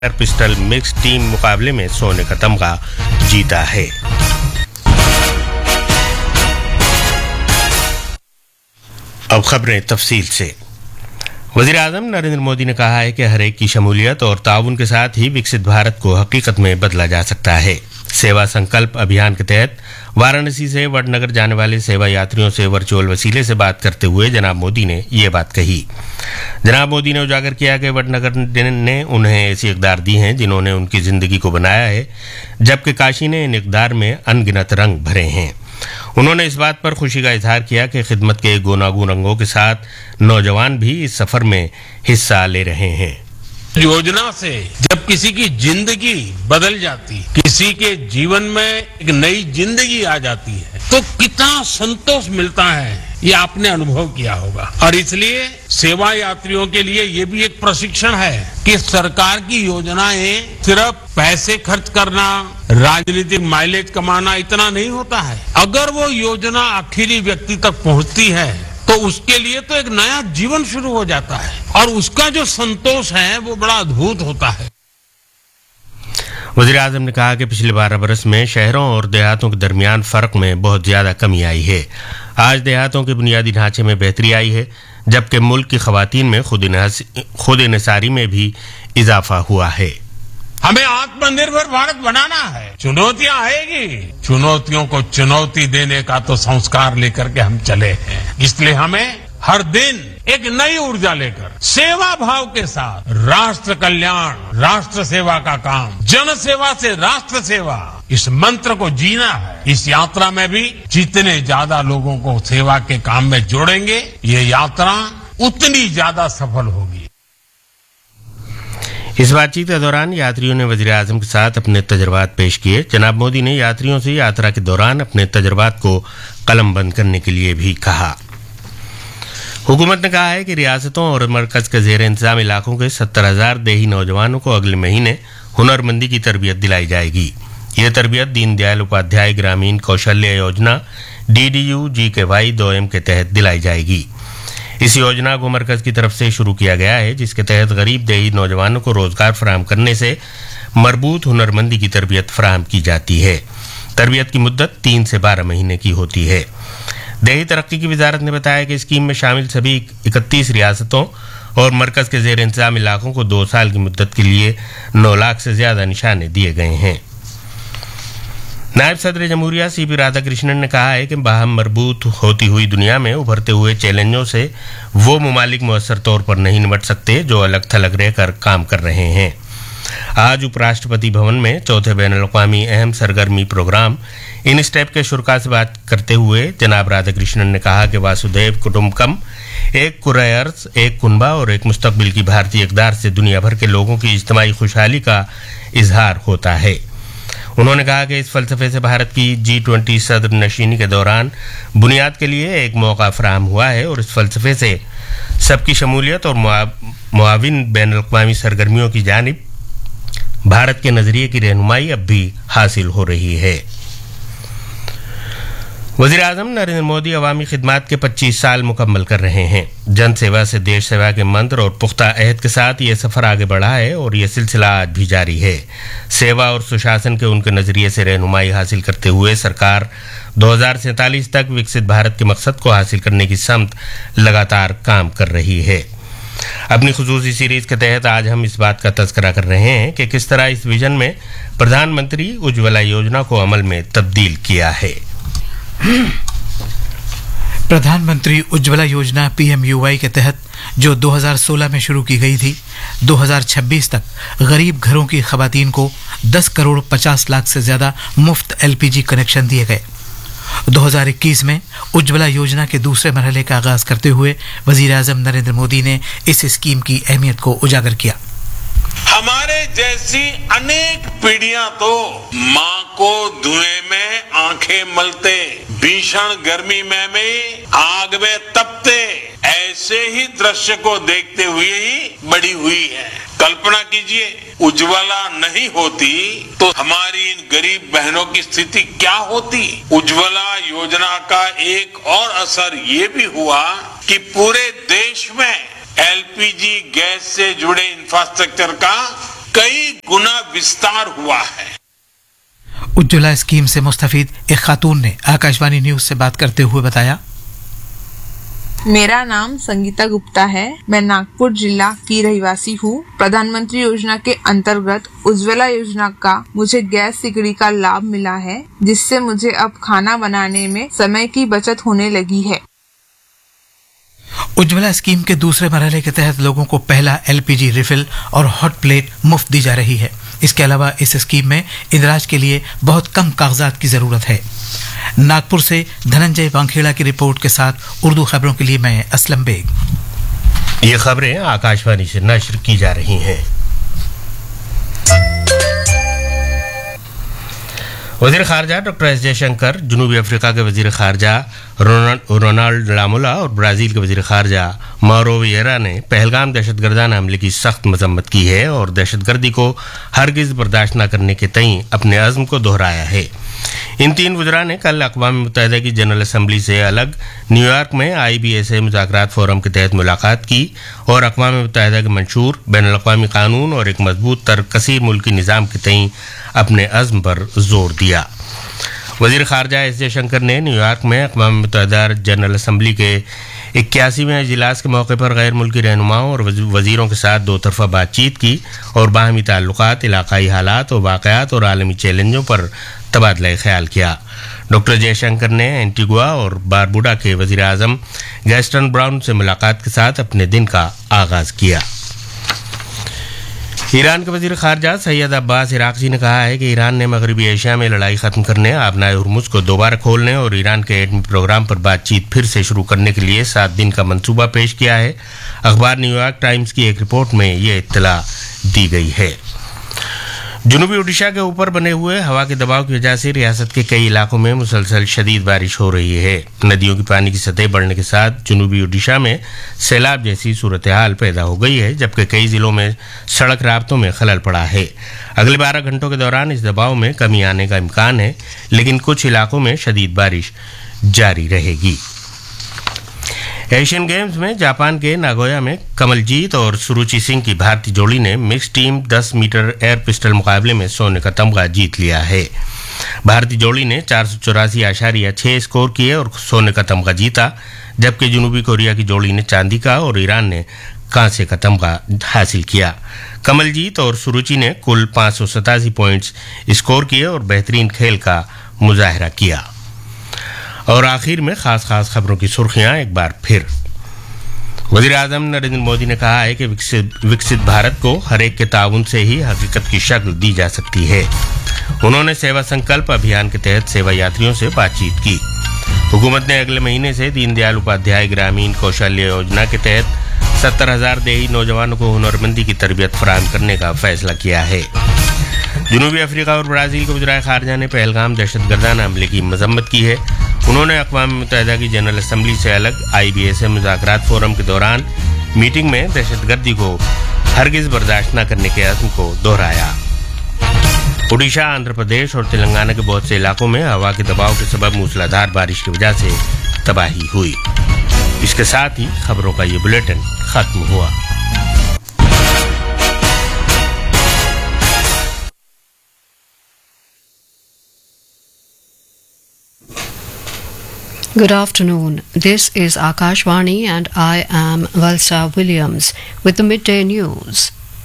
Pistol mix team मुकाबले में सोने का तमगा जीता है। अब खबरें तफसील से। वज़ीर-ए-आज़म नरेंद्र मोदी ने कहा है कि हर एक की शमूलियत और ताउन के साथ ही विकसित भारत को हकीकत में बदला जा सकता है। सेवा संकल्प अभियान के तहत वाराणसी से वडनगर जाने वाले सेवा यात्रियों से वर्चुअल वसीले से बात करते हुए जनाब मोदी ने ये बात कही। जनाब मोदी ने उजागर किया कि वडनगर ने उन्हें ऐसी इक़दार दी हैं जिन्होंने उनकी ज़िंदगी को बनाया है, जबकि काशी ने इन इक़दार में अनगिनत रंग भरे हैं। उन्होंने इस बात पर खुशी का इजहार किया कि खिदमत के गुनागून रंगों के साथ नौजवान भी इस सफर में हिस्सा ले रहे हैं। योजना से जब किसी की जिंदगी बदल जाती, किसी के जीवन में एक नई जिंदगी आ जाती है, तो कितना संतोष मिलता है, ये आपने अनुभव किया होगा। और इसलिए सेवा यात्रियों के लिए ये भी एक प्रशिक्षण है कि सरकार की योजनाएं सिर्फ पैसे खर्च करना, राजनीतिक माइलेज कमाना इतना नहीं होता है। अगर वो योजना आखिरी व्यक्ति तक पहुंचती है तो उसके लिए तो एक नया जीवन शुरू हो जाता है और उसका जो संतोष है वो बड़ा अद्भुत होता है। वज़ीर-ए-आज़म ने कहा कि पिछले 12 बरस में शहरों और देहातों के दरमियान फ़र्क में बहुत ज़्यादा कमी आई है। आज देहातों के बुनियादी ढांचे में बेहतरी आई है, जबकि मुल्क की ख़वातीन में खुद इन्हिसारी में भी इजाफा हुआ है। हमें आत्मनिर्भर भारत बनाना है। चुनौतियां आएगी, चुनौतियों को चुनौती देने का तो संस्कार लेकर के हम चले हैं। इसलिए हमें हर दिन एक नई ऊर्जा लेकर सेवा भाव के साथ राष्ट्र कल्याण, राष्ट्र सेवा का काम, जन सेवा से राष्ट्र सेवा, इस मंत्र को जीना है। इस यात्रा में भी जितने ज्यादा लोगों को सेवा के काम में जोड़ेंगे, ये यात्रा उतनी ज्यादा सफल होगी। इस बातचीत के दौरान यात्रियों ने वज़ीर-ए-आज़म के साथ अपने तजर्बात पेश किए। जनाब मोदी ने यात्रियों से यात्रा के दौरान अपने तजर्बात को कलमबंद करने के लिए भी कहा। हुकूमत ने कहा है कि रियासतों और मरकज़ के ज़ेर इंतज़ाम इलाकों के 70,000 देही नौजवानों को अगले महीने हुनरमंदी की तरबियत दिलाई जाएगी। ये तरबियत दीनदयाल उपाध्याय ग्रामीण कौशल्य योजना DDU-GKY 2M के तहत दिलाई जाएगी। इस योजना को मरकज की तरफ से शुरू किया गया है, जिसके तहत गरीब देही नौजवानों को रोजगार फराहम करने से मरबूत हुनरमंदी की तरबियत फराहम की जाती है। तरबियत की मुद्दत 3 से 12 महीने की होती है। देही तरक्की की वजारत ने बताया कि स्कीम में शामिल सभी 31 रियासतों और मरकज के ज़ेर इंतज़ाम इलाकों को 2 साल की मुद्दत के लिए 9 लाख से ज्यादा निशाने दिए गए हैं। नायब सदर जमहूरिया CP राधाकृष्णन ने कहा है कि बाहम मरबूत होती हुई दुनिया में उभरते हुए चैलेंजों से वो मुमालिक मुअस्सर तौर पर नहीं निपट सकते जो अलग थलग रहकर काम कर रहे हैं। आज उपराष्ट्रपति भवन में चौथे बैनुल-अक़वामी अहम सरगर्मी प्रोग्राम इन स्टेप के शुरा से बात करते हुए जनाब राधाकृष्णन ने कहा कि वासुदेव कुटुंबकम, एक कुर्राए अर्ज़, एक कुनबा और एक मुस्तकबिल की भारतीय इक़दार से दुनिया भर के लोगों की इज्तिमाई खुशहाली का इजहार होता है। उन्होंने कहा कि इस फलसफे से भारत की G20 सदर नशीनी के दौरान बुनियाद के लिए एक मौका फराहम हुआ है और इस फलसफे से सबकी शमूलियत और मुआविन बैनुल-अक़वामी सरगर्मियों की जानिब भारत के नज़रिए की रहनुमाई अब भी हासिल हो रही है। वज़ीर-ए-आज़म नरेंद्र मोदी अवामी खिदमात के 25 साल मुकम्मल कर रहे हैं। जन सेवा से देश सेवा के मंत्र और पुख्ता अहद के साथ ये सफ़र आगे बढ़ा है और ये सिलसिला आज भी जारी है। सेवा और सुशासन के उनके नज़रिए से रहनुमाई हासिल करते हुए सरकार 2047 तक विकसित भारत के मकसद को हासिल करने की समत लगातार काम कर रही है। अपनी खुसूसी सीरीज के तहत आज हम इस बात का तज़किरा कर रहे हैं कि किस तरह इस विजन में प्रधानमंत्री उज्ज्वला योजना को अमल में तब्दील किया है। प्रधानमंत्री उज्ज्वला योजना PMUY के तहत जो 2016 में शुरू की गई थी, 2026 तक गरीब घरों की खवातीन को 10 करोड़ 50 लाख से ज्यादा मुफ्त LPG कनेक्शन दिए गए। 2021 में उज्ज्वला योजना के दूसरे मरहले का आगाज करते हुए वज़ीर-ए-आज़म नरेंद्र मोदी ने इस स्कीम की अहमियत को उजागर किया। हमारे जैसी अनेक पीढ़ियां तो माँ को धुएं में आंखें मलते, भीषण गर्मी में भी आग में तपते, ऐसे ही दृश्य को देखते हुए ही बड़ी हुई है। कल्पना कीजिए, उज्ज्वला नहीं होती तो हमारी इन गरीब बहनों की स्थिति क्या होती। उज्ज्वला योजना का एक और असर ये भी हुआ कि पूरे देश में LPG गैस से जुड़े इंफ्रास्ट्रक्चर का कई गुना विस्तार हुआ है। उज्ज्वला स्कीम से मुस्तफीद एक खातून ने आकाशवाणी न्यूज से बात करते हुए बताया, मेरा नाम संगीता गुप्ता है। मैं नागपुर जिला की रहवासी हूँ। प्रधानमंत्री योजना के अंतर्गत उज्ज्वला योजना का मुझे गैस सिकड़ी का लाभ मिला है, जिससे मुझे अब खाना बनाने में समय की बचत होने लगी है। उज्ज्वला स्कीम के दूसरे मरहले के तहत लोगों को पहला एलपीजी रिफिल और हॉट प्लेट मुफ्त दी जा रही है। इसके अलावा इस स्कीम में इंदिराज के लिए बहुत कम कागजात की जरूरत है। नागपुर से धनंजय वांखेड़ा की रिपोर्ट के साथ उर्दू खबरों के लिए मैं असलम बेग। ये खबरें आकाशवाणी से नश्र की जा रही हैं। वजीर खारजा डॉक्टर एस जयशंकर, जनूबी अफ्रीका के वजीर खारजा रोनाल्ड लामोला और ब्राजील के वजीर खारजा माउरो विएरा ने पहलगाम दहशतगर्दाना हमले की सख्त मजम्मत की है और दहशतगर्दी को हरगिज बर्दाश्त न करने के तईं अपने अज़्म को दोहराया है। इन तीन वज़रा ने कल अक़वाम मुत्तहिदा की जनरल असम्बली से अलग न्यूयॉर्क में IBSA मुज़ाकरात फोरम के तहत मुलाकात की और अक़वाम मुत्तहिदा के मंशूर बैनुल अक़वामी कानून और एक मजबूत तर कसीर मुल्की निज़ाम के तईं अपने अज़्म पर जोर दिया। वज़ीर ख़ारजा एस जयशंकर ने न्यूयॉर्क में अक़वाम मुत्तहिदा जनरल असम्बली के 81वें इजलास के मौके पर गैर मुल्की रहनुमाओं और वज़ीरों के साथ दो तरफ़ा बातचीत की और बाहमी ताल्लुक़ात, इलाक़ाई हालात और वाक़यात और आलमी चैलेंजों पर तबादला ख्याल किया। डॉक्टर जयशंकर ने एंटीगुआ और बारबुडा के वज़ीर आज़म गैस्टन ब्राउन से मुलाकात के साथ अपने दिन का आगाज़ किया। ईरान के वज़ीर ख़ारजा सैयद अब्बास इराक़ची ने कहा है कि ईरान ने मगरबी एशिया में लड़ाई ख़त्म करने, आबनाए हुर्मुज़ को दोबारा खोलने और ईरान के एटमी प्रोग्राम पर बातचीत फिर से शुरू करने के लिए 7 दिन का मंसूबा पेश किया है। अखबार न्यूयॉर्क टाइम्स की एक रिपोर्ट में ये इत्तला दी गई है। जनूबी ओडिशा के ऊपर बने हुए हवा के दबाव की वजह से रियासत के कई इलाकों में मुसलसल शदीद बारिश हो रही है। नदियों की पानी की सतह बढ़ने के साथ जनूबी ओडिशा में सैलाब जैसी सूरत हाल पैदा हो गई है, जबकि कई जिलों में सड़क राब्तों में खलल पड़ा है। अगले 12 घंटों के दौरान इस दबाव में कमी आने का इम्कान है, लेकिन कुछ इलाकों में शदीद बारिश जारी रहेगी। एशियन गेम्स में जापान के नागोया में कमलजीत और सुरुचि सिंह की भारतीय जोड़ी ने mix team 10 metre air pistol मुकाबले में सोने का तमगा जीत लिया है। भारतीय जोड़ी ने 484.6 स्कोर किए और सोने का तमगा जीता, जबकि जनूबी कोरिया की जोड़ी ने चांदी का और ईरान ने कांसे का तमगा हासिल किया। कमलजीत और सुरुचि ने कुल 587 पॉइंट्स स्कोर किए और बेहतरीन खेल का मुजाहरा किया। और आखिर में खास खबरों की सुर्खियां एक बार फिर। वज़ीर आज़म नरेंद्र मोदी ने कहा है कि विकसित भारत को हर एक के ताउन से ही हकीकत की शक्ल दी जा सकती है। उन्होंने सेवा संकल्प अभियान के तहत सेवा यात्रियों से बातचीत की। हुकूमत ने अगले महीने से दीनदयाल उपाध्याय ग्रामीण कौशल्य योजना के तहत 70,000 देही नौजवानों को हुनरमंदी की तरबियत फराहम करने का फैसला किया है। जनूबी अफ्रीका और ब्राज़ील के वज़ीर ख़ारजा ने पहलगाम दहशतगर्दाना हमले की मजम्मत की है। उन्होंने अक़वाम मुत्तहिदा की जनरल असम्बली से अलग IBSA मुज़ाकरात फोरम के दौरान मीटिंग में दहशतगर्दी को हरगिज़ बर्दाश्त न करने के अज़्म को दोहराया। ओडिशा, आंध्र प्रदेश और तेलंगाना के बहुत से इलाकों में हवा के दबाव के सबब मूसलाधार बारिश की वजह से तबाही हुई। इसके साथ ही खबरों का ये बुलेटिन खत्म हुआ। Good afternoon. This is Akashvani and I am Valsa Williams with the midday news.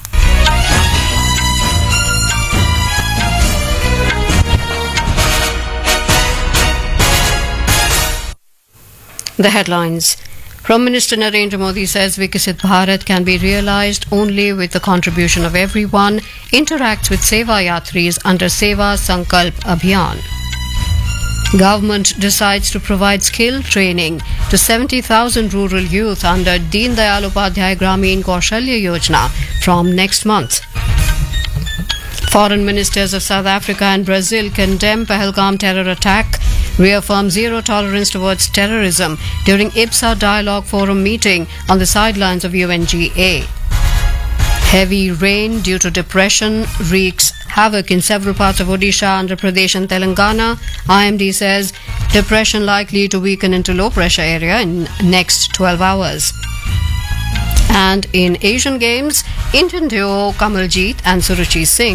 The headlines. Prime Minister Narendra Modi says Viksit Bharat can be realized only with the contribution of everyone, interacts with Seva Yatris under Seva Sankalp Abhiyan. Government decides to provide skill training to 70,000 rural youth under Deen Dayal Upadhyay Gramin Kaushalya Yojana from next month. Foreign ministers of South Africa and Brazil condemn Pahalgam terror attack, reaffirm zero tolerance towards terrorism during IBSA Dialogue Forum meeting on the sidelines of UNGA. Heavy rain due to depression wreaks havoc in several parts of Odisha, Andhra Pradesh and Telangana. IMD says depression likely to weaken into low pressure area in next 12 hours. And in Asian Games, Indian duo Kamaljeet and Suruchi Singh